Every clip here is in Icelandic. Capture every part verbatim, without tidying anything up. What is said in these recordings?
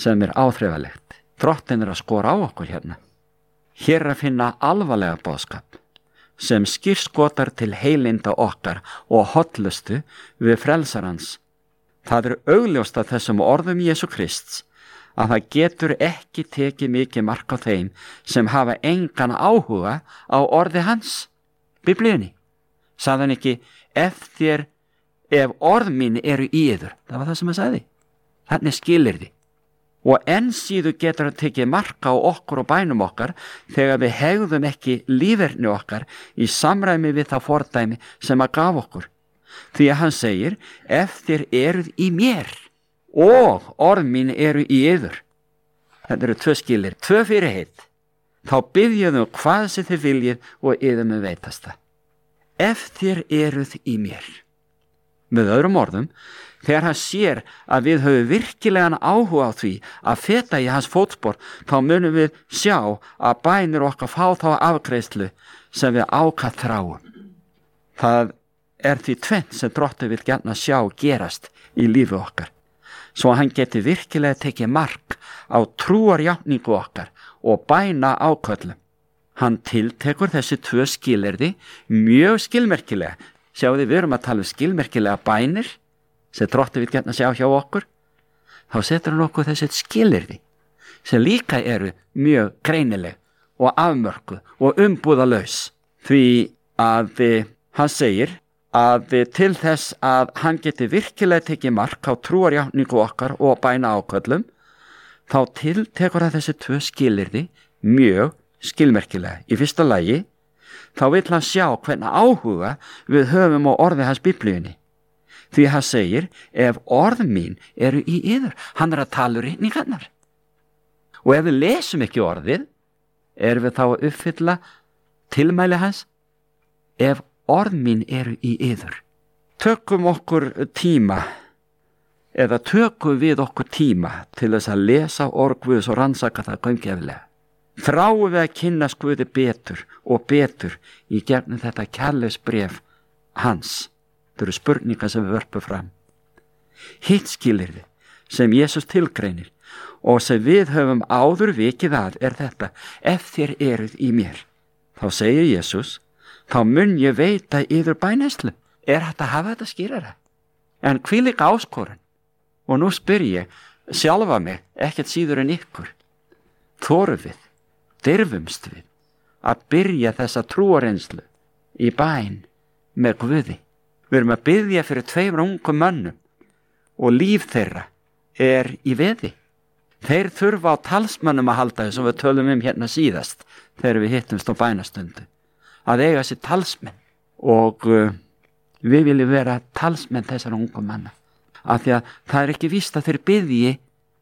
sem er áþreifalegt. Drottinn er að skora á okkur hérna. Hér er að finna alvarlega boðskap sem skírskotar til heilinda okkar og hollustu við frelsarans. Það er augljóst að þessum orðum Jesú Krists að það getur ekki tekið mikið mark á þeim sem hafa engan áhuga á orði hans. Biblíunni. Sagði hann ekki, ef þér, ef orð mín eru í yður. Það var það sem hann sagði. Þannig skilirði. Og enn síður getur að tekið marka á okkur og bænum okkar þegar við hegðum ekki líferni okkar í samræmi við það fordæmi sem að gaf okkur. Því að hann segir, ef þér eruð í mér og orð mín eru í yður. Þetta eru tvö skilir, tvö fyrirheit. Þá biðjum hvað sem þið viljið og yður með veitast það. Ef þér eruð í mér. Með öðrum orðum, þegar hann sér að við höfum virkilegan áhuga á því að feta í hans fótspor, þá munum við sjá að bænir okkar fá þá afgreiðslu sem við ákall þráum. Það er því tvennt sem Drottinn vill gjarna sjá gerast í lífi okkar, svo hann geti virkilega tekið mark á trúarjátningu okkar og bæna áköllum. Hann tiltekur þessi tvö skilyrði mjög skilmerkilega. Sjáðu, við erum að tala um skilmerkilega bænir sem Drottinn vill gjarna sjá hjá okkur. Þá setur hann okkur þessi skilyrði sem líka eru mjög greinileg og afmörkuð og umbúðalaus. Því að hann segir að til þess að hann geti virkilega tekið mark á trúarjátningu okkar og bæna áköllum, þá tiltekur hann þessi tvö skilyrði mjög skilmerkilega. Í fyrsta lagi þá vill hann sjá hvernig áhuga við höfum á orði hans Biblíunni. Því hann segir, ef orð mín eru í yður, hann er að tala úr ritningarnar. Og ef við lesum ekki orðið, erum við þá að uppfylla tilmæli hans, ef orð mín eru í yður. Tökum okkur tíma, eða tökum við okkur tíma til þess að lesa orð Guðs og rannsaka það gaumgæfilega. Þráum við að kynnast Guði betur og betur í gegnum þetta kærleiksbréf hans. Þetta eru spurningar sem við vörpum fram. Hitt skilyrði sem Jesús tilgreinir og sem við höfum áður vikið að er þetta, ef þér eruð í mér. Þá segir Jesús, þá mun ég veita yður bænheyslu. Er hægt að hafa þetta skýrara? En hvílík áskorun. Og nú spyr ég sjálfa mig, ekkert síður en ykkur. Þorum við, dirfumst við að byrja þessa trúarreynslu í bæn með Guði. Við erum að biðja fyrir tveimur ungum mönnum og líf þeirra er í veði. Þeir þurfa á talsmönnum að halda þess sem við tölum um hérna síðast þegar við hittumst á bænastundu. Að eiga sér talsmenn og uh, við viljum vera talsmenn þessar ungum manna. Af því að það er ekki víst að þeir biðji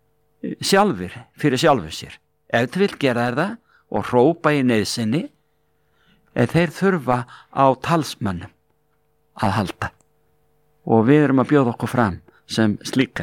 sjálfur fyrir sjálfur sér. Ef þið vil gera það og hrópa í neyðsinni, ef þeir þurfa á talsmönnum að halda. Og við erum að bjóða okkur fram sem slíka.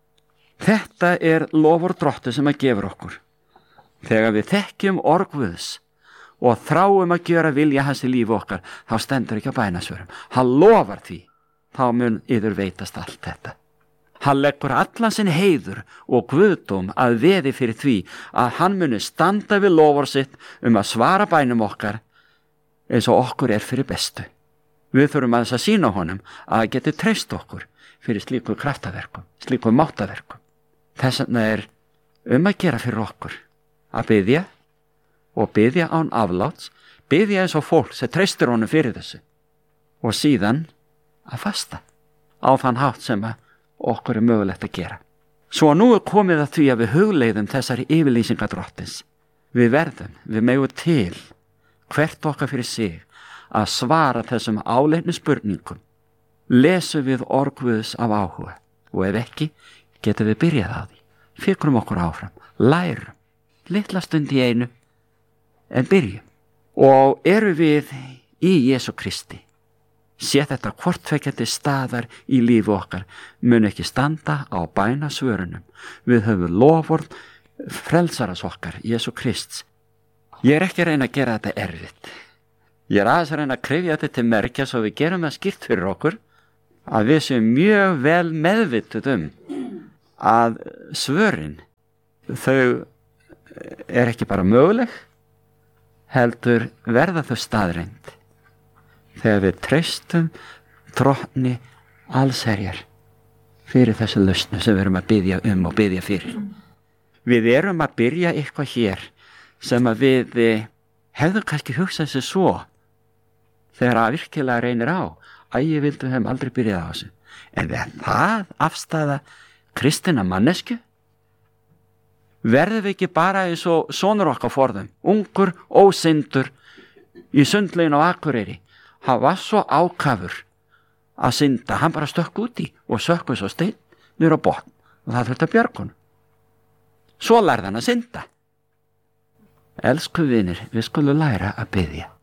Þetta er lofur Drottins sem að gefur okkur. Þegar við þekkjum orð Guðs og þráum að gera vilja hans í lífi okkar, þá stendur ekki á bænasvörum. Hann lofar því, þá mun yður veitast allt þetta. Hann leggur allan sinn heiður og guðdóm að veði fyrir því að hann muni standa við lofur sitt um að svara bænum okkar eins og okkur er fyrir bestu. Við þurfum að þess að sína honum að það geti treyst okkur fyrir slíku kraftaverkum, slíku máttaverkum. Þess vegna er um að gera fyrir okkur að biðja og biðja án afláts, biðja eins og fólk sem treystir honum fyrir þessu og síðan að fasta á þann hátt sem að okkur er mögulegt að gera. Svo nú er komið að því að við hugleiðum þessari yfirlýsingar Drottins. Við verðum, við megum til, hvert okkar fyrir sig, að svara þessum áleitnu spurningum. Lesum við orð Guðs af áhuga og ef ekki, getum við byrjað á því. Fikrum okkur áfram, lærum, litla stund í einu, en byrjum. Og eru við í Jesú Kristi, sé þetta hvort tvekjandi staðar í lífi okkar mun ekki standa á bænasvörunum. Við höfum loford frelsaras okkar, Jesú Krists. Ég er ekki að reyna að gera þetta erfitt. Ég er aðeins að reyna að krifja þetta til merkja svo við gerum það skýrt fyrir okkur að við séum mjög vel meðvituð um að svörin þau er ekki bara möguleg, heldur verða þau staðreind þegar við treystum Drottni allsherjar fyrir þessu lausnu sem við erum að biðja um og biðja fyrir. Við erum að byrja eitthvað hér sem að við hefðum kannski hugsað sér svo þegar að virkilega reynir á að ég vildi hefum aldrei byrjað á þessu. En við það afstæða kristina mannesku? Verðum við ekki bara eins og sonur okkar forðum, ungur, ósyndur, í sundlegin á Akureyri. Hann var svo ákafur að synda, hann bara stökk út í og sökk svo steinn niður á botn og það þurfti að bjarga honum. Svo lærði hann að synda. Elsku vinir, við skulum læra að biðja.